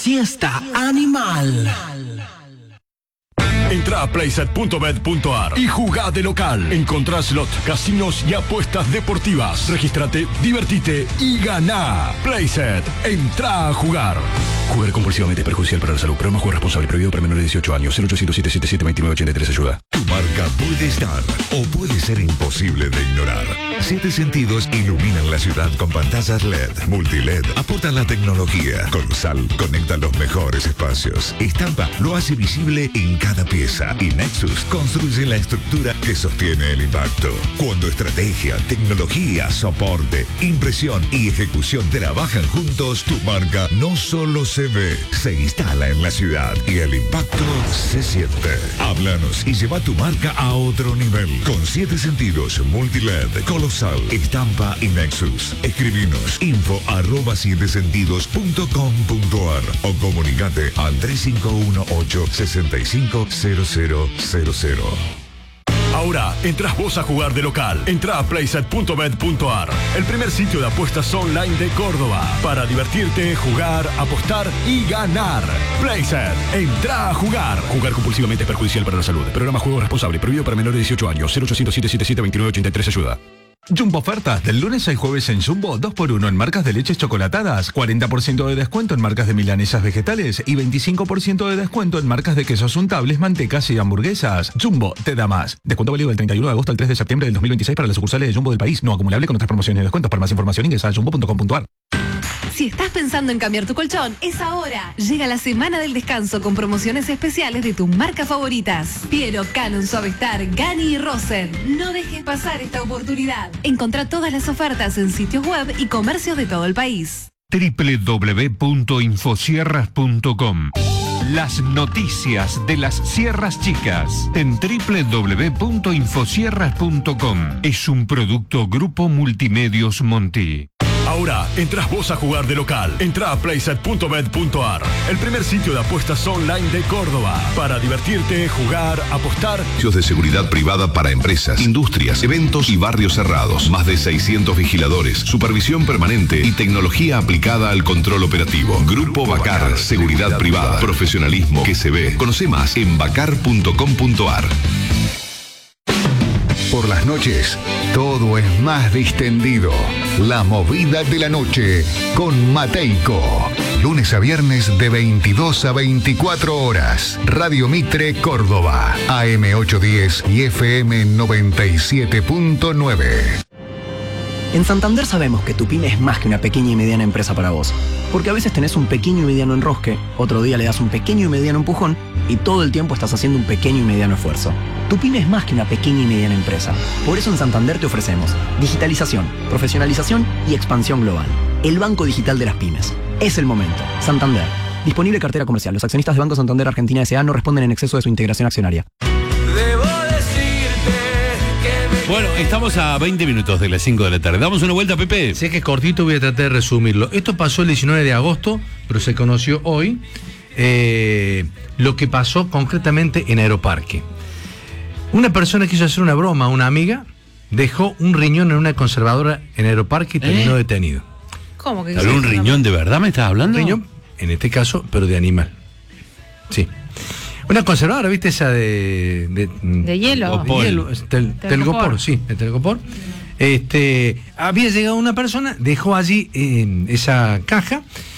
siesta animal. Entra a playset.bet.ar y jugá de local. Encontrá slot, casinos y apuestas deportivas. Regístrate, divertite y ganá. Playset, entra a jugar. Jugar compulsivamente es perjudicial para la salud. Programa Juego Responsable, prohibido para menores de 18 años. 0800-777-2983, ayuda. Tu marca puede estar o puede ser imposible de ignorar. 7 Sentidos iluminan la ciudad con pantallas LED, multiled, aportan la tecnología. Colosal conecta los mejores espacios. Estampa lo hace visible en cada pieza. Y Nexus construye la estructura que sostiene el impacto. Cuando estrategia, tecnología, soporte, impresión y ejecución trabajan juntos, tu marca no solo se ve, se instala en la ciudad y el impacto se siente. Háblanos y lleva tu marca a otro nivel. Con 7 Sentidos, multiled, Colosal, Estampa y Nexus. Escribinos info@7sentidos.com.ar o comunicate al 3518-650000. Ahora, entras vos a jugar de local. Entra a playset.bet.ar, el primer sitio de apuestas online de Córdoba. Para divertirte, jugar, apostar y ganar. Playset, entra a jugar. Jugar compulsivamente es perjudicial para la salud. Programa Juego Responsable, prohibido para menores de 18 años. 0800-777-2983, ayuda. Jumbo ofertas del lunes al jueves en Jumbo, 2x1 en marcas de leches chocolatadas, 40% de descuento en marcas de milanesas vegetales y 25% de descuento en marcas de quesos untables, mantecas y hamburguesas. Jumbo te da más. Descuento válido del 31 de agosto al 3 de septiembre del 2026 para las sucursales de Jumbo del país, no acumulable con otras promociones y descuentos. Para más información ingresa a jumbo.com.ar. Si estás pensando en cambiar tu colchón, es ahora. Llega la semana del descanso con promociones especiales de tus marcas favoritas. Piero, Canon, Suavestar, Gani y Rosen. No dejes pasar esta oportunidad. Encontrá todas las ofertas en sitios web y comercios de todo el país. www.infosierras.com. Las noticias de las Sierras Chicas en www.infosierras.com. Es un producto Grupo Multimedios Monti. Ahora, entras vos a jugar de local. Entra a playset.bet.ar, el primer sitio de apuestas online de Córdoba. Para divertirte, jugar, apostar. Servicios de seguridad privada para empresas, industrias, eventos y barrios cerrados. Más de 600 vigiladores, supervisión permanente y tecnología aplicada al control operativo. Grupo Bacar, seguridad privada, profesionalismo que se ve. Conoce más en bacar.com.ar. Por las noches, todo es más distendido. La movida de la noche con Mateico. Lunes a viernes de 22 a 24 horas. Radio Mitre, Córdoba. AM 810 y FM 97.9. En Santander sabemos que tu pyme es más que una pequeña y mediana empresa para vos. Porque a veces tenés un pequeño y mediano enrosque, otro día le das un pequeño y mediano empujón y todo el tiempo estás haciendo un pequeño y mediano esfuerzo. Tu pyme es más que una pequeña y mediana empresa. Por eso en Santander te ofrecemos digitalización, profesionalización y expansión global. El banco digital de las pymes. Es el momento. Santander. Disponible cartera comercial. Los accionistas de Banco Santander Argentina S.A. no responden en exceso de su integración accionaria. Bueno, estamos a 20 minutos de las 5 de la tarde. ¿Damos una vuelta, Pepe? Sé que es cortito, voy a tratar de resumirlo. Esto pasó el 19 de agosto, pero se conoció hoy lo que pasó concretamente en Aeroparque. Una persona quiso hacer una broma a una amiga, dejó un riñón en una conservadora en Aeroparque y terminó detenido. ¿Cómo que? ¿Un riñón de verdad me estás hablando? Un riñón, en este caso, pero de animal. Sí. Una conservadora, ¿viste esa de hielo? De hielo, telgopor, sí, el telgopor. Había llegado una persona, dejó allí esa caja